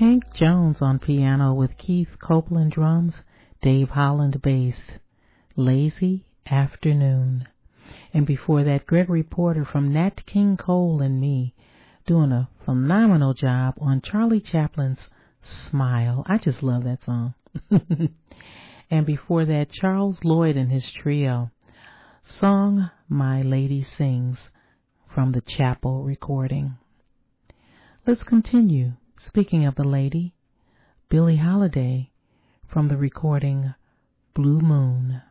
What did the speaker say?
Hank Jones on piano with Keith Copeland drums, Dave Holland bass, Lazy Afternoon. And before that, Gregory Porter from Nat King Cole and Me, doing a phenomenal job on Charlie Chaplin's Smile. I just love that song. And before that, Charles Lloyd and his trio, Song My Lady Sings, from the Chapel recording. Let's continue. Speaking of the lady, Billie Holiday from the recording Blue Moon.